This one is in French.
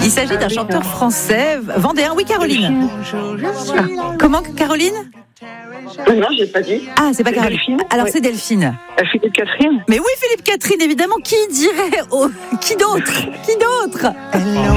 Il s'agit d'un chanteur français vendéen. Oui, Caroline. Comment, Caroline? Non, j'ai pas dit. Ah, c'est pas Caroline. Delphine. Alors, Ouais. c'est Delphine. Philippe Catherine. Mais oui, Philippe Catherine, évidemment. Qui dirait... Qui d'autre?